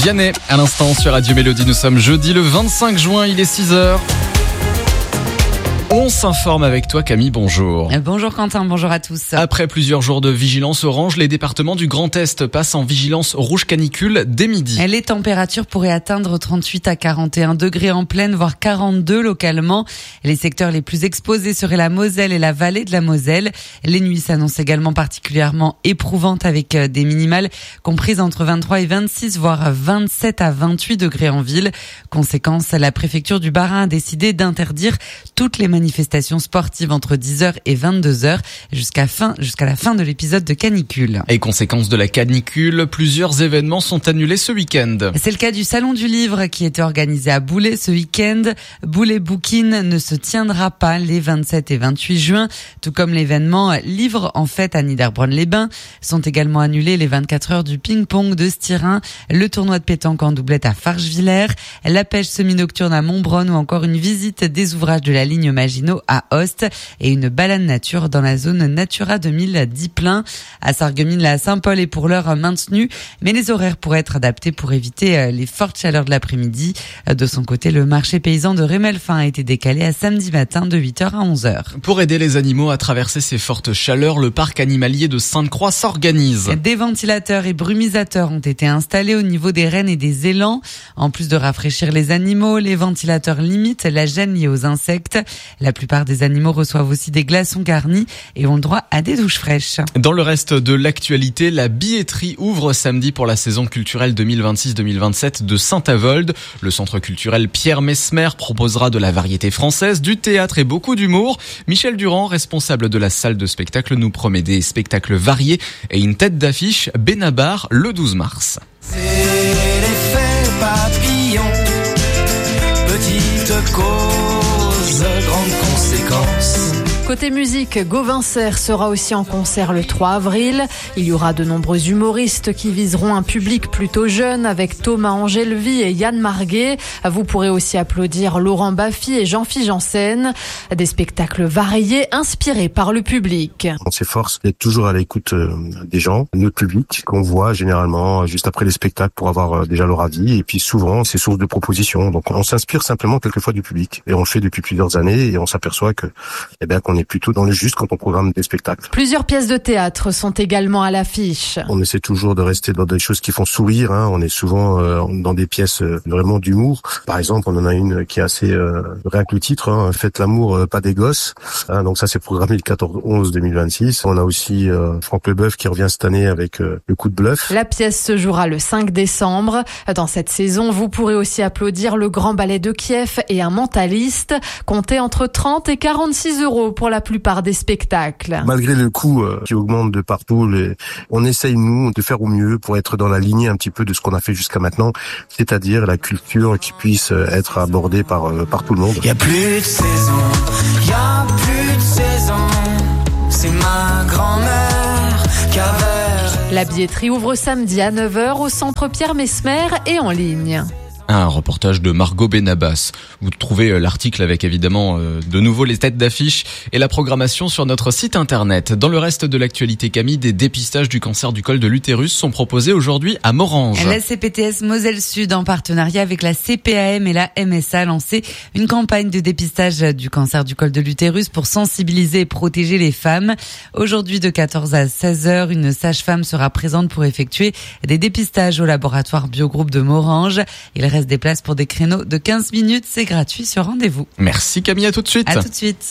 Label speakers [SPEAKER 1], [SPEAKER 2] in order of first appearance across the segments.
[SPEAKER 1] Vianney, à l'instant sur Radio Mélodie. Nous sommes jeudi le 25 juin, il est 6h. On s'informe avec toi Camille, bonjour.
[SPEAKER 2] Bonjour Quentin, bonjour à tous.
[SPEAKER 1] Après plusieurs jours de vigilance orange, les départements du Grand Est passent en vigilance rouge canicule dès midi.
[SPEAKER 2] Les températures pourraient atteindre 38 à 41 degrés en plaine, voire 42 localement. Les secteurs les plus exposés seraient la Moselle et la vallée de la Moselle. Les nuits s'annoncent également particulièrement éprouvantes avec des minimales comprises entre 23 et 26, voire 27 à 28 degrés en ville. Conséquence, la préfecture du Bas-Rhin a décidé d'interdire toutes les manifestations sportives entre 10h et 22h jusqu'à la fin de l'épisode de canicule.
[SPEAKER 1] Et conséquence de la canicule, plusieurs événements sont annulés ce week-end.
[SPEAKER 2] C'est le cas du Salon du Livre qui était organisé à Boulay ce week-end. Boulay Bookin ne se tiendra pas les 27 et 28 juin, tout comme l'événement Livre en fête à Niederbronn-les-Bains. Sont également annulés les 24 heures du ping-pong de Styrin, le tournoi de pétanque en doublette à Farchevillers, la pêche semi-nocturne à Montbronn ou encore une visite des ouvrages de la ligne Maginot à Host et une balade nature dans la zone Natura 2000 d'Ypelin. À Sarreguemines, la Saint-Paul est pour l'heure maintenue, mais les horaires pourraient être adaptés pour éviter les fortes chaleurs de l'après-midi. De son côté, le marché paysan de Rémelfin a été décalé à samedi matin de 8h à 11h.
[SPEAKER 1] Pour aider les animaux à traverser ces fortes chaleurs, le parc animalier de Sainte-Croix s'organise.
[SPEAKER 2] Des ventilateurs et brumisateurs ont été installés au niveau des rennes et des élans. En plus de rafraîchir les animaux, les ventilateurs limitent la gêne liée aux insectes. La plupart des animaux reçoivent aussi des glaçons garnis et ont le droit à des douches fraîches.
[SPEAKER 1] Dans le reste de l'actualité, la billetterie ouvre samedi pour la saison culturelle 2026-2027 de Saint-Avold. Le centre culturel Pierre Messmer proposera de la variété française, du théâtre et beaucoup d'humour. Michel Durand, responsable de la salle de spectacle, nous promet des spectacles variés et une tête d'affiche Benabar le 12 mars.
[SPEAKER 3] C'est l'effet papillon, petite cause, grande conséquence.
[SPEAKER 4] Côté musique, Gauvin Serre sera aussi en concert le 3 avril. Il y aura de nombreux humoristes qui viseront un public plutôt jeune avec Thomas Angelvy et Yann Marguet. Vous pourrez aussi applaudir Laurent Baffy et Jean-Philippe Janssen. Des spectacles variés inspirés par le public.
[SPEAKER 5] On s'efforce d'être toujours à l'écoute des gens, notre public, qu'on voit généralement juste après les spectacles pour avoir déjà leur avis. Et puis souvent, c'est source de propositions. Donc on s'inspire simplement quelquefois du public. Et on le fait depuis plusieurs années et on s'aperçoit que, qu'on est plutôt dans le juste quand on programme des spectacles.
[SPEAKER 4] Plusieurs pièces de théâtre sont également à l'affiche.
[SPEAKER 5] On essaie toujours de rester dans des choses qui font sourire. On est souvent dans des pièces vraiment d'humour. Par exemple, on en a une qui est assez rien que le titre, Faites l'amour, pas des gosses. Donc ça, c'est programmé le 14/11/2026. On a aussi Franck Leboeuf qui revient cette année avec Le coup de bluff.
[SPEAKER 4] La pièce se jouera le 5 décembre. Dans cette saison, vous pourrez aussi applaudir le Grand Ballet de Kiev et un mentaliste. Comptez entre 30 et 46 € pour la plupart des spectacles.
[SPEAKER 5] Malgré le coût qui augmente de partout, on essaye, nous, de faire au mieux pour être dans la lignée un petit peu de ce qu'on a fait jusqu'à maintenant, c'est-à-dire la culture qui puisse être abordée par tout le monde.
[SPEAKER 3] Y a plus de saison, y a plus de saison, c'est ma grand-mère qui avait...
[SPEAKER 4] La billetterie ouvre samedi à 9h au centre Pierre Messmer et en ligne.
[SPEAKER 1] Un reportage de Margot Benabas. Vous trouvez l'article avec évidemment de nouveau les têtes d'affiche et la programmation sur notre site internet. Dans le reste de l'actualité, Camille, des dépistages du cancer du col de l'utérus sont proposés aujourd'hui à Morhange.
[SPEAKER 2] La CPTS Moselle Sud, en partenariat avec la CPAM et la MSA, a lancé une campagne de dépistage du cancer du col de l'utérus pour sensibiliser et protéger les femmes. Aujourd'hui, de 14 à 16h, une sage-femme sera présente pour effectuer des dépistages au laboratoire Biogroupe de Morhange. Il reste des places pour des créneaux de 15 minutes. C'est gratuit sur rendez-vous.
[SPEAKER 1] Merci Camille, à tout de suite.
[SPEAKER 2] À tout de suite.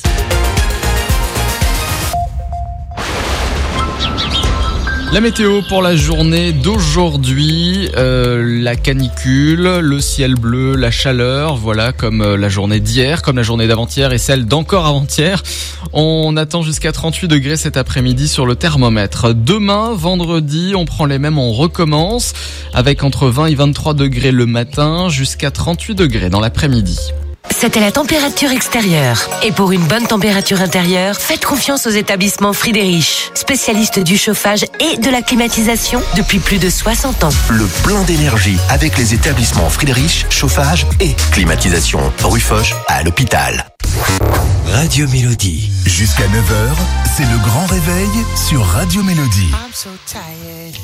[SPEAKER 1] La météo pour la journée d'aujourd'hui, la canicule, le ciel bleu, la chaleur, voilà, comme la journée d'hier, comme la journée d'avant-hier et celle d'encore avant-hier. On attend jusqu'à 38 degrés cet après-midi sur le thermomètre. Demain, vendredi, on prend les mêmes, on recommence avec entre 20 et 23 degrés le matin, jusqu'à 38 degrés dans l'après-midi.
[SPEAKER 6] C'était la température extérieure. Et pour une bonne température intérieure, faites confiance aux établissements Friedrich, spécialistes du chauffage et de la climatisation depuis plus de 60 ans.
[SPEAKER 7] Le plein d'énergie avec les établissements Friedrich, chauffage et climatisation. Rue Foch à l'hôpital. Radio Mélodie.
[SPEAKER 8] Jusqu'à 9h, c'est le grand réveil sur Radio Mélodie.
[SPEAKER 3] I'm so tired.